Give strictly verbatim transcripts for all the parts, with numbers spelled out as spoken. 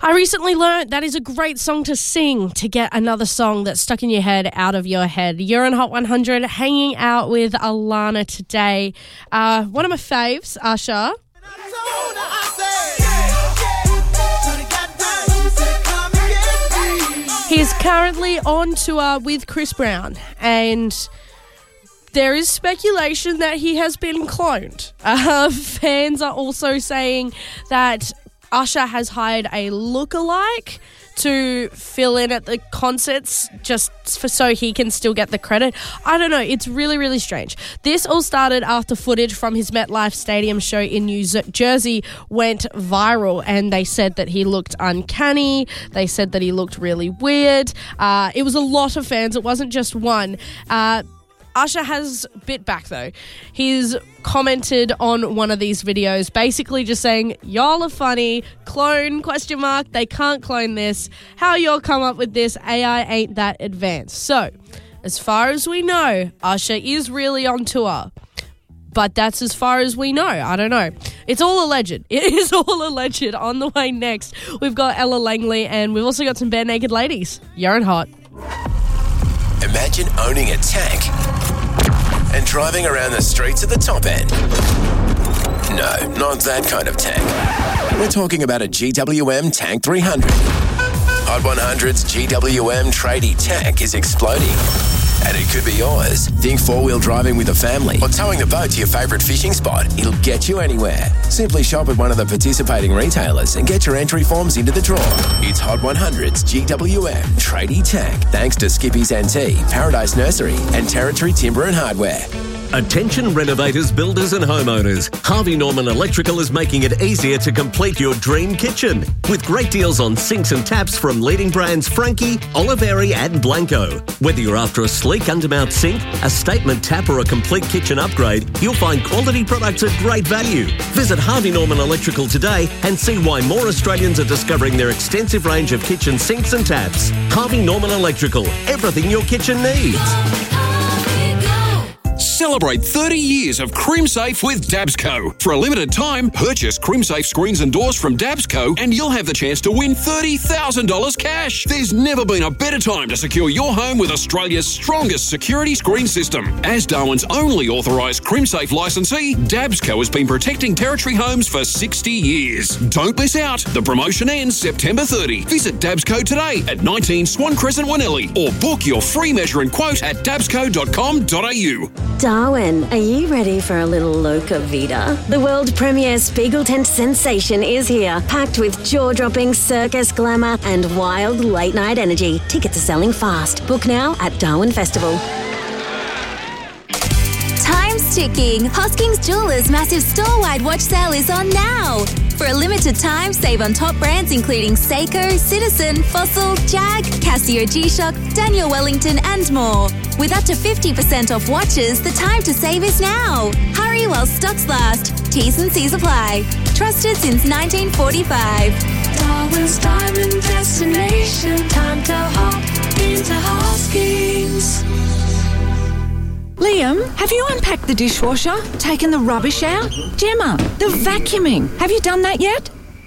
I recently learned that is a great song to sing to get another song that's stuck in your head out of your head. You're on Hot one hundred, hanging out with Alana today. Uh, one of my faves, Usher. He's currently on tour with Chris Brown, and there is speculation that he has been cloned. Uh, fans are also saying that Usher has hired a lookalike to fill in at the concerts just for so he can still get the credit. I don't know. It's really, really strange. This all started after footage from his MetLife Stadium show in New Jersey went viral, and they said that he looked uncanny. They said that he looked really weird. Uh, it was a lot of fans. It wasn't just one. Uh, Usher has bit back though. He's commented on one of these videos basically just saying, y'all are funny, clone, question mark, they can't clone this. How y'all come up with this? A I ain't that advanced. So, as far as we know, Usher is really on tour. But that's as far as we know. I don't know. It's all alleged. It is all alleged. On the way next, we've got Ella Langley, and we've also got some Bare Naked Ladies. You're in Hot. Imagine owning a tank and driving around the streets at the top end. No, not that kind of tank. We're talking about a G W M Tank three hundred. Hot one hundred's G W M tradie tank is exploding, and it could be yours. Think four-wheel driving with a family or towing the boat to your favourite fishing spot. It'll get you anywhere. Simply shop at one of the participating retailers and get your entry forms into the draw. It's Hot one hundred's G W M tradie tank, thanks to Skippy's N T, Paradise Nursery and Territory Timber and Hardware. Attention renovators, builders and homeowners. Harvey Norman Electrical is making it easier to complete your dream kitchen. With great deals on sinks and taps from leading brands Frankie, Oliveri and Blanco. Whether you're after a sleek undermount sink, a statement tap or a complete kitchen upgrade, you'll find quality products at great value. Visit Harvey Norman Electrical today and see why more Australians are discovering their extensive range of kitchen sinks and taps. Harvey Norman Electrical. Everything your kitchen needs. Celebrate thirty years of CrimSafe with Dabsco. For a limited time, purchase CrimSafe screens and doors from Dabsco and you'll have the chance to win thirty thousand dollars cash. There's never been a better time to secure your home with Australia's strongest security screen system. As Darwin's only authorised CrimSafe licensee, Dabsco has been protecting Territory homes for sixty years. Don't miss out. The promotion ends September thirtieth. Visit Dabsco today at nineteen Swan Crescent, Wanelli, or book your free measure and quote at dabsco dot com dot a u. Darwin, are you ready for a little Loca Vida? The world premiere Spiegel tent sensation is here, packed with jaw-dropping circus glamour and wild late-night energy. Tickets are selling fast. Book now at Darwin Festival. Time's ticking. Hoskins Jewelers' massive store-wide watch sale is on now. For a limited time, save on top brands including Seiko, Citizen, Fossil, Jag, Casio G-Shock, Daniel Wellington and more. With up to fifty percent off watches, the time to save is now. Hurry while stocks last. T's and C's apply. Trusted since nineteen forty-five. Darwin's diamond destination. Time to hop into Hoskins. Liam, have you unpacked the dishwasher? Taken the rubbish out? Gemma, the vacuuming. Have you done that yet?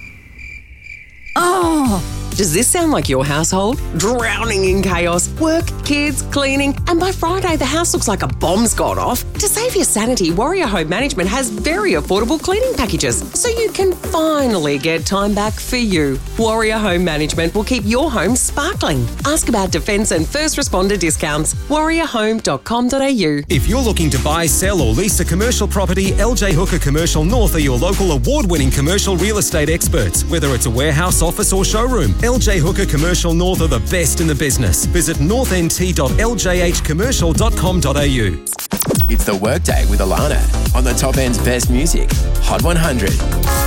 Oh... Does this sound like your household? Drowning in chaos, work, kids, cleaning, and by Friday the house looks like a bomb's gone off. To save your sanity, Warrior Home Management has very affordable cleaning packages, so you can finally get time back for you. Warrior Home Management will keep your home sparkling. Ask about defence and first responder discounts. warrior home dot com dot a u. If you're looking to buy, sell or lease a commercial property, L J Hooker Commercial North are your local award-winning commercial real estate experts. Whether it's a warehouse, office or showroom, L J Hooker Commercial North are the best in the business. Visit north n t dot l j h commercial dot com dot a u. It's the Workday with Alana on the top end's best music. Hot one hundred.